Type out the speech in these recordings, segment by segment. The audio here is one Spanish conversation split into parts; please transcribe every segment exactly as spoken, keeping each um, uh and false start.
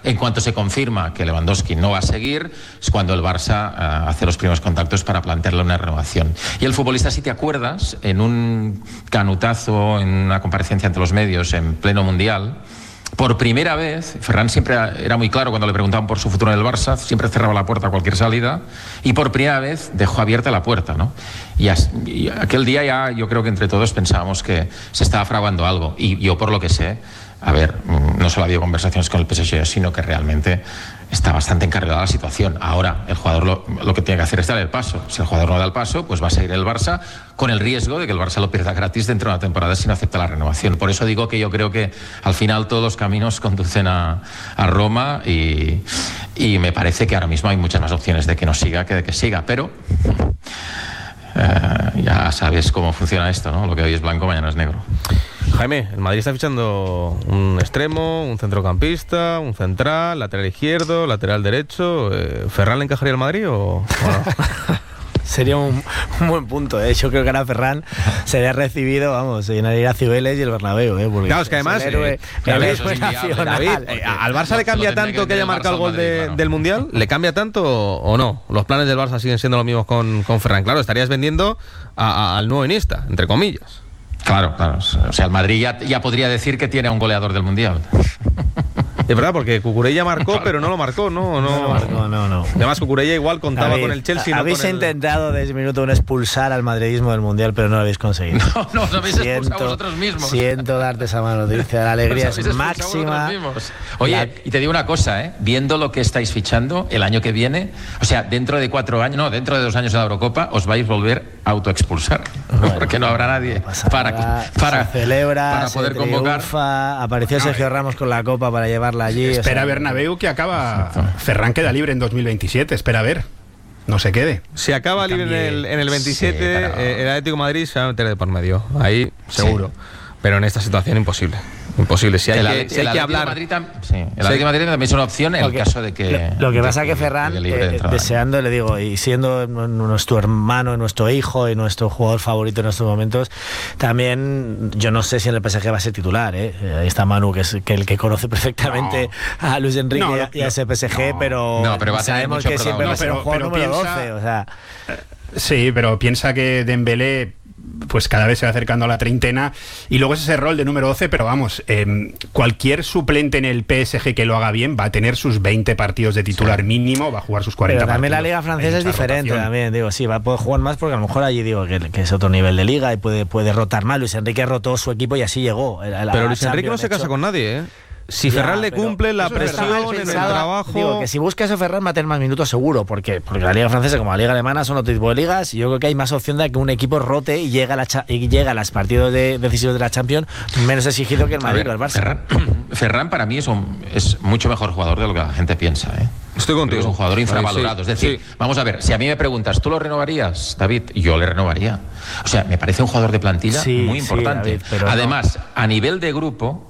En cuanto se confirma que Lewandowski no va a seguir, es cuando el Barça uh, hace los primeros contactos para plantearle una renovación. Y el futbolista, si te acuerdas, en un canutazo, en una comparecencia ante los medios en pleno Mundial, por primera vez, Ferran siempre era muy claro cuando le preguntaban por su futuro en el Barça, siempre cerraba la puerta a cualquier salida, y por primera vez dejó abierta la puerta, ¿no? Y, as, y aquel día ya yo creo que entre todos pensábamos que se estaba fraguando algo, y yo por lo que sé, a ver, no solo ha habido conversaciones con el P S G, sino que realmente está bastante encarrilada la situación. Ahora, el jugador lo, lo que tiene que hacer es dar el paso. Si el jugador no da el paso, pues va a seguir el Barça, con el riesgo de que el Barça lo pierda gratis dentro de una temporada si no acepta la renovación. Por eso digo que yo creo que al final todos los caminos conducen a, a Roma, y, y me parece que ahora mismo hay muchas más opciones de que no siga que de que siga, pero eh, ya sabes cómo funciona esto, ¿no? Lo que hoy es blanco, mañana es negro. Jaime, el Madrid está fichando un extremo, un centrocampista, un central, lateral izquierdo, lateral derecho. Eh, ¿Ferran le encajaría al Madrid o, o no? Sería un, un buen punto, ¿eh? Yo creo que ahora Ferran sería recibido, vamos, se llenaría Cibeles y el Bernabéu, ¿eh? Porque claro, es que además es el héroe, eh, el David, héroe nacional. David, eh, ¿al Barça le cambia tanto que haya marcado el gol de, Madrid, del Mundial? ¿Le cambia tanto o no? ¿Los planes del Barça siguen siendo los mismos con, con Ferran? Claro, estarías vendiendo a, a, al nuevo Iniesta, entre comillas. Claro, claro. O sea, el Madrid ya, ya podría decir que tiene a un goleador del Mundial. Es verdad, porque Cucurella marcó, claro, pero no lo marcó, ¿no? No, no lo marcó, no, no. Además, Cucurella igual contaba David, con el Chelsea. Habéis no con intentado el... desde el minuto uno expulsar al madridismo del Mundial, pero no lo habéis conseguido. No, no, os habéis siento, expulsado vosotros mismos. Siento darte esa mano noticia, la alegría es máxima. Oye, la... y te digo una cosa, ¿eh? Viendo lo que estáis fichando el año que viene, o sea, dentro de cuatro años, no, dentro de dos años en la Eurocopa, os vais a volver a autoexpulsar. Bueno, porque no habrá nadie no para, nada, para, celebra, para poder se convocar. Triunfa, apareció no, Sergio Ramos con la copa para llevarla allí. Espera o sea, Bernabéu que acaba. Ferran queda libre en dos mil veintisiete, espera a ver. No se quede. Si acaba libre en el, en el veintisiete, sí, pero... eh, el Atlético de Madrid se va a meter de por medio. Ahí, seguro. Sí. Pero en esta situación, imposible. Imposible. Si hay el, que, si hay el que hablar. Madrid tam, sí, el Atlético de Madrid también es una opción en Porque, el caso de que. Lo, lo que de, pasa es que Ferran, eh, deseando, le digo, y siendo nuestro hermano, nuestro hijo y nuestro jugador favorito en estos momentos, también yo no sé si en el P S G va a ser titular. ¿eh? Ahí está Manu, que es que el que conoce perfectamente no. a Luis Enrique no, y a ese P S G, no, pero, no, pero va a sabemos que siempre no, va a ser un jugador número piensa, doce. O sea. Sí, pero piensa que Dembélé pues cada vez se va acercando a la treintena y luego es ese rol de número doce, pero vamos, eh, cualquier suplente en el P S G que lo haga bien va a tener sus veinte partidos de titular sí. mínimo, va a jugar sus cuarenta pero también partidos. La liga francesa es diferente rotación. También, digo, sí, va a poder jugar más porque a lo mejor allí digo que, que es otro nivel de liga y puede, puede rotar más. Luis Enrique rotó su equipo y así llegó. La, pero Luis Enrique no se casa con nadie, ¿eh? Si ya, Ferran le cumple la presión en el trabajo. Digo que si busca eso Ferran va a tener más minutos seguro, porque, porque la liga francesa como la liga alemana son otro tipo de ligas y yo creo que hay más opción de que un equipo rote y llegue a, la cha- y llegue a los partidos de, decisivos de la Champions menos exigido que el Madrid o el Barça. Ferran, Ferran para mí es, un, es mucho mejor jugador de lo que la gente piensa, ¿eh? Estoy contigo. Es un jugador infravalorado. Sí, es decir, sí. Vamos a ver, si a mí me preguntas, ¿tú lo renovarías, David? Yo le renovaría. O sea, me parece un jugador de plantilla sí, muy importante. Sí, David, además, no. a nivel de grupo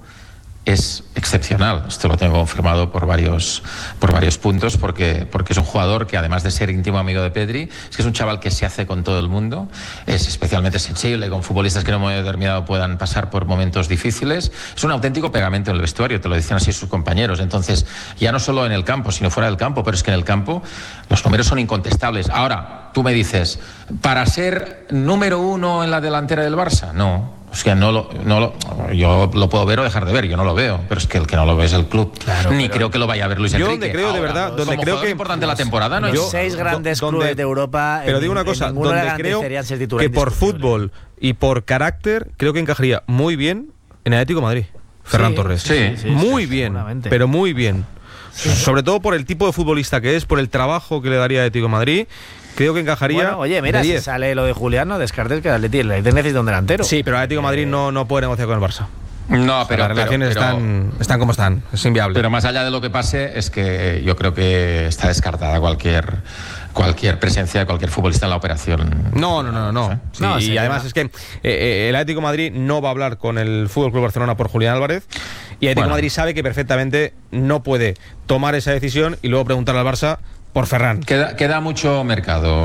es excepcional. Esto lo tengo confirmado por varios por varios puntos porque, porque es un jugador que además de ser íntimo amigo de Pedri, es que es un chaval que se hace con todo el mundo, es especialmente sensible con futbolistas que en un momento determinado puedan pasar por momentos difíciles, es un auténtico pegamento en el vestuario, te lo dicen así sus compañeros. Entonces, ya no solo en el campo, sino fuera del campo, pero es que en el campo los números son incontestables. Ahora, tú me dices, ¿para ser número uno en la delantera del Barça? No. O sea, no lo, no lo, yo lo puedo ver o dejar de ver, yo no lo veo, pero es que el que no lo ve es el club. Claro, ni creo que lo vaya a ver Luis yo Enrique. Donde creo ahora, de verdad, donde creo que es importante la temporada, ¿no? Los seis grandes donde, clubes de Europa. Pero en, digo una cosa, donde creo que por fútbol y por carácter creo que encajaría muy bien en el Atlético de Madrid. Ferran sí, Torres, sí, sí, sí, muy sí, bien, pero muy bien. Sí. Sobre todo por el tipo de futbolista que es, por el trabajo que le daría al Atlético de Madrid. Creo que encajaría. Bueno, oye, mira, si sale lo de Julián, no descartes que el Atlético necesita un delantero. Sí, pero el Atlético de Madrid no, no puede negociar con el Barça. No, pero las relaciones pero, pero, están, están como están, es inviable. Pero más allá de lo que pase, es que yo creo que está descartada cualquier cualquier presencia de cualquier futbolista en la operación. No, no, no, no. Sí, no y además no. es que eh, eh, el Atlético de Madrid no va a hablar con el Fútbol Club Barcelona por Julián Álvarez. Y el Atlético de bueno. Madrid sabe que perfectamente no puede tomar esa decisión y luego preguntarle al Barça por Ferran. Queda, queda mucho mercado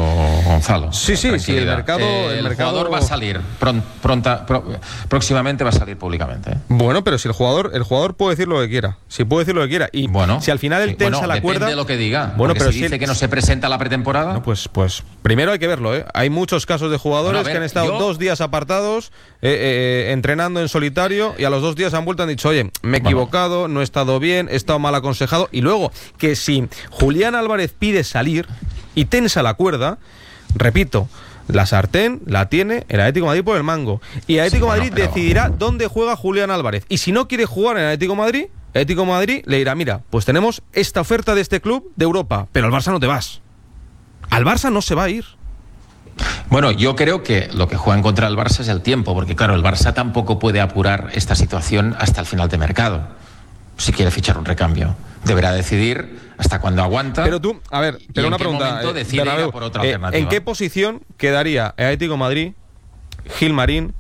Gonzalo. Sí, sí, sí, el mercado... El, el mercado... jugador va a salir, pronta, pronta, pro, próximamente va a salir públicamente. ¿eh? Bueno, pero si el jugador el jugador puede decir lo que quiera, si puede decir lo que quiera, y bueno, si al final él sí, tensa bueno, la cuerda... depende de lo que diga, bueno, pero si si dice él, que no se presenta a la pretemporada... No, pues, pues primero hay que verlo, ¿eh? Hay muchos casos de jugadores bueno, ver, que han estado yo... dos días apartados, eh, eh, entrenando en solitario, y a los dos días han vuelto y han dicho, oye, me he equivocado, bueno. no he estado bien, he estado mal aconsejado, y luego, que si Julián Álvarez pide salir y tensa la cuerda, repito, la sartén la tiene el Atlético de Madrid por el mango. Y el Atlético de sí, Madrid bueno, pero... decidirá dónde juega Julián Álvarez. Y si no quiere jugar en el Atlético de Madrid, el Atlético de Madrid le dirá, mira, pues tenemos esta oferta de este club de Europa, pero al Barça no te vas. Al Barça no se va a ir. Bueno, yo creo que lo que juega en contra del Barça es el tiempo, porque claro, el Barça tampoco puede apurar esta situación hasta el final de mercado. Si quiere fichar un recambio, deberá decidir hasta cuándo aguanta. Pero tú, a ver, pero una pregunta, eh, decide Bernabéu, por otra eh, alternativa. ¿En qué posición quedaría el Atlético de Madrid, Gilmarín,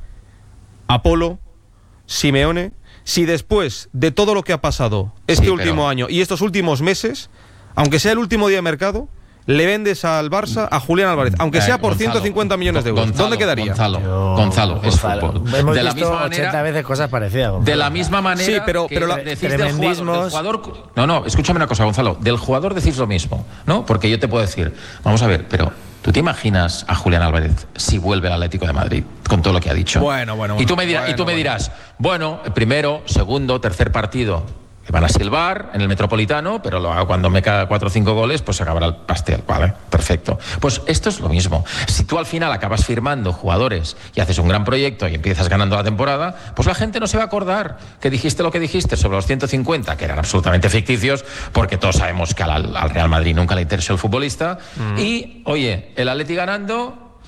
Apolo, Simeone, si después de todo lo que ha pasado este sí, último pero... año y estos últimos meses, aunque sea el último día de mercado, le vendes al Barça a Julián Álvarez, aunque sea por Gonzalo, ciento cincuenta millones de euros? Gonzalo, ¿Dónde quedaría? Gonzalo, Yo, Gonzalo, es Gonzalo. fútbol. Hemos de la visto misma ochenta manera, veces cosas parecidas, Gonzalo. de la misma manera sí, pero, pero la, decís del jugador, del jugador... No, no, escúchame una cosa, Gonzalo. Del jugador decís lo mismo, ¿no? Porque yo te puedo decir, vamos a ver, pero... ¿Tú te imaginas a Julián Álvarez si vuelve al Atlético de Madrid con todo lo que ha dicho? Bueno, bueno, bueno. Y tú me dirás, bueno, y tú me bueno. dirás bueno, primero, segundo, tercer partido... van a silbar en el Metropolitano, pero lo hago cuando me cae cuatro o cinco goles, pues se acabará el pastel, ¿vale? Perfecto. Pues esto es lo mismo. Si tú al final acabas firmando jugadores y haces un gran proyecto y empiezas ganando la temporada, pues la gente no se va a acordar que dijiste lo que dijiste sobre los ciento cincuenta, que eran absolutamente ficticios, porque todos sabemos que al, al Real Madrid nunca le interesó el futbolista. Mm. Y, oye, el Atleti ganando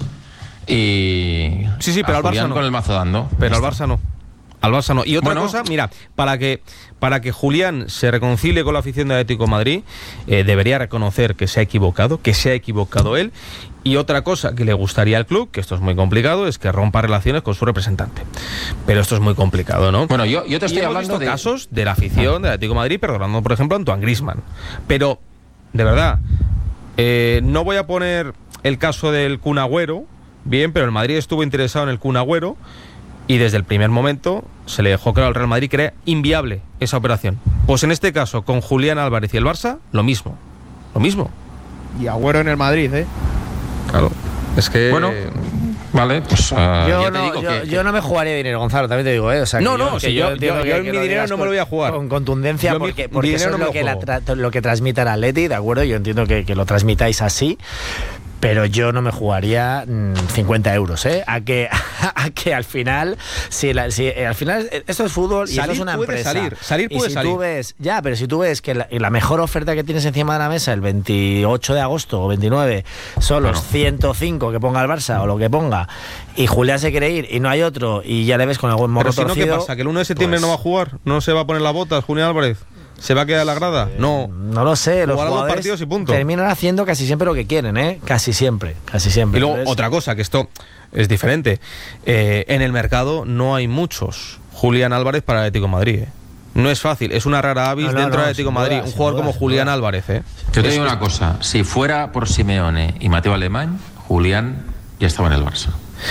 y... Sí, sí, pero al Barça no. Con el mazo dando. Pero al Barça no. Al Barça no. Y otra bueno, cosa, mira, para que para que Julián se reconcilie con la afición del Atlético de Madrid, eh, debería reconocer que se ha equivocado, que se ha equivocado él. Y otra cosa que le gustaría al club, que esto es muy complicado, es que rompa relaciones con su representante. Pero esto es muy complicado, ¿no? Bueno, yo, yo te estoy y hablando de casos de la afición del Atlético de Madrid, perdonando, por ejemplo, a Antoine Griezmann. Pero, de verdad, eh, no voy a poner el caso del Kun Agüero, bien, pero el Madrid estuvo interesado en el Kun Agüero. Y desde el primer momento se le dejó claro al Real Madrid que era inviable esa operación. Pues en este caso, con Julián Álvarez y el Barça, lo mismo. Lo mismo. Y Agüero en el Madrid, ¿eh? Claro. Es que... Bueno, vale, pues... Uh, yo, ya no, te digo yo, que, yo no me jugaría dinero, Gonzalo, también te digo, ¿eh? O sea, no, que no, yo, si que yo, yo, yo, que, yo en que mi dinero no me lo voy a jugar. Con contundencia, yo porque, mi, porque mi eso es no lo que, la tra lo que transmite el Atleti, ¿de acuerdo? Yo entiendo que, que lo transmitáis así. Pero yo no me jugaría mmm, cincuenta euros, ¿eh? A que, a, a que al final, si, la, si al final esto es fútbol y salir esto es una puede empresa. Salir, salir puede y si salir. Tú ves, ya, pero si tú ves que la, la mejor oferta que tienes encima de la mesa el veintiocho de agosto o veintinueve son los bueno. ciento cinco que ponga el Barça o lo que ponga, y Julián se quiere ir y no hay otro y ya le ves con el buen morro pero si torcido. No, ¿qué pasa? ¿Que el uno de septiembre pues, no va a jugar? ¿No se va a poner las botas Julián Álvarez? ¿Se va a quedar a la grada? Eh, no. No lo sé. Los jugadores partidos y punto. Terminan haciendo casi siempre lo que quieren, ¿eh? Casi siempre, casi siempre. Y luego, ¿ves? Otra cosa, que esto es diferente. Eh, en el mercado no hay muchos Julián Álvarez para el Atlético de Madrid, ¿eh? No es fácil, es una rara avis no, no, dentro no, del Atlético de Madrid. Duda, un jugador duda, como Julián duda. Álvarez, ¿eh? Yo te digo una cosa, si fuera por Simeone y Mateo Alemán, Julián ya estaba en el Barça.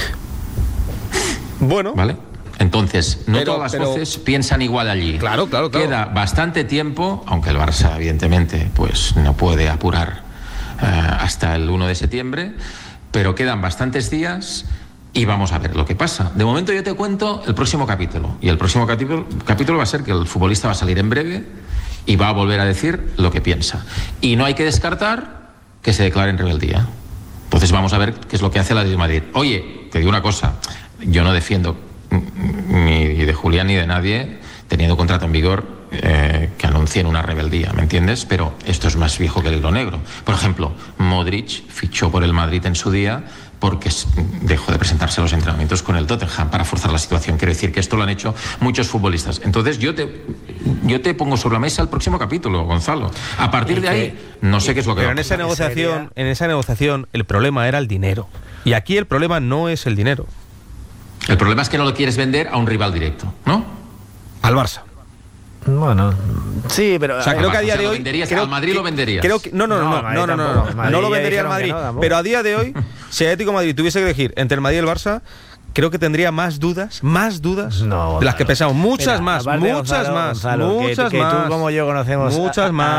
Bueno. ¿Vale? Entonces, no pero, todas las pero, voces piensan igual allí. Claro, claro, claro. Queda bastante tiempo, aunque el Barça, evidentemente, pues no puede apurar uh, hasta el uno de septiembre, pero quedan bastantes días y vamos a ver lo que pasa. De momento yo te cuento el próximo capítulo. Y el próximo capítulo, capítulo va a ser que el futbolista va a salir en breve y va a volver a decir lo que piensa. Y no hay que descartar que se declare en rebeldía. Entonces vamos a ver qué es lo que hace la Atlético de Madrid. Oye, te digo una cosa, yo no defiendo ni de Julián ni de nadie teniendo contrato en vigor eh, que anuncien una rebeldía, ¿me entiendes? Pero esto es más viejo que el hilo negro. Por ejemplo, Modric fichó por el Madrid en su día porque dejó de presentarse a los entrenamientos con el Tottenham para forzar la situación. Quiero decir que esto lo han hecho muchos futbolistas. Entonces yo te, yo te pongo sobre la mesa el próximo capítulo, Gonzalo. A partir de ahí, no sé qué es lo que Pero va en esa negociación, en esa negociación el problema era el dinero. Y aquí el problema no es el dinero. El problema es que no lo quieres vender a un rival directo, ¿no? Al Barça. Bueno, sí, pero... O sea, creo que a día de hoy... Creo, ¿al Madrid lo venderías? Creo que, no, no, no, no, no, no, no, no, no, no lo vendería al Madrid. No, pero a día de hoy, si el Atlético de Madrid tuviese que elegir entre el Madrid y el Barça, creo que tendría más dudas, más dudas no, de las que pensamos. Muchas Mira, más, aparte, muchas Gonzalo, más, Gonzalo, muchas que, que más. tú como yo conocemos muchas a, más.